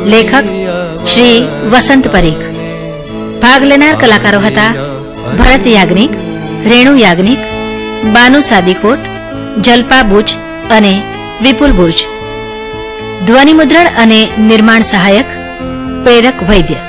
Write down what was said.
લેખક શ્રી વસંત પરીખ. ભાગ લેનાર કલાકારો હતા ભરત યાજ્ઞિક, રેણુ યાજ્ઞિક, બાનુ સાદીકોટ, જલ્પા બુચ અને વિપુલ બુચ. ધ્વનિ મુદ્રણ અને નિર્માણ સહાયક પ્રેરક વૈદ્ય.